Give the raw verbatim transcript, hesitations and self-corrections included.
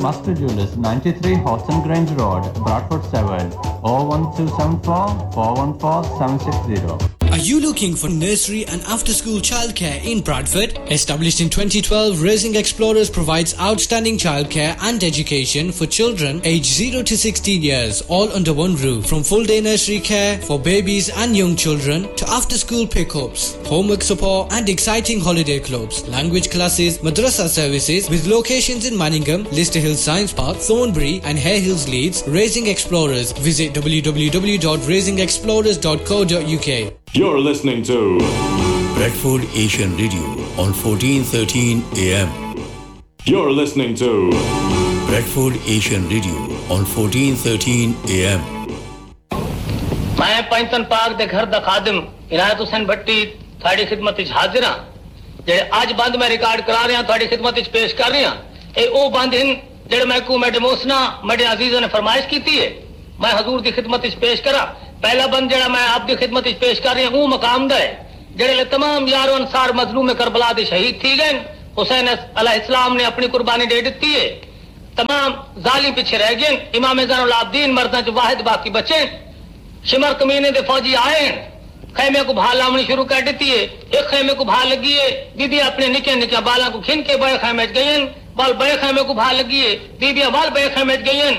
Master Jewelers, ninety-three Horton Grange Road, Bradford seven, oh one two seven four, four one four, seven six zero. Are you looking for nursery and after-school childcare in Bradford? Established in twenty twelve, Raising Explorers provides outstanding childcare and education for children aged zero to sixteen years, all under one roof. From full-day nursery care for babies and young children to after-school pickups, homework support and exciting holiday clubs, language classes, madrasa services with locations in Manningham, Lister Hill Science Park, Thornbury and Hare Hills, Leeds. Raising Explorers. Visit w w w dot raising explorers dot co dot u k. You're listening to Bradford Asian Radio on fourteen thirteen A M. You're listening to Bradford Asian Radio on fourteen thirteen A M. मैं पंचन पाक दे घर दा खादिम इनायत हुसैन भट्टी थाड़ी खिदमत विच हाजिर हां जे आज बंद मैं रिकॉर्ड करा रहा थाड़ी खिदमत विच पेश कर रहा ए ओ बंद हिन जेड़े मैं को मेरे मोसना मेरे अजीजों ने फरमाइश कीती है मैं हुजूर दी खिदमत विच पेश करा पहला बंद जेड़ा मैं आपकी खिदमत विच पेश कर रहा हूं मकाम दा है जेड़े तमाम यारो अंसार मजलूम करबला दे शहीद थी गए हुसैन अलैहिस्सलाम ने अपनी कुर्बानी दे दी है तमाम जालिम पीछे रह गए इमाम ज़ैनुल आबिदीन मर्दां च वाहिद बाकी बचे शिमर कमीने दे फौजी आए खैमे को भाल लावनी शुरू कर देती है एक खैमे को भाल लगी है बीबी अपने निके निके बालों को खिन के बड़े खैमे गई बाल बड़े खैमे को भाल लगी है बीबी बाल बड़े खैमे गई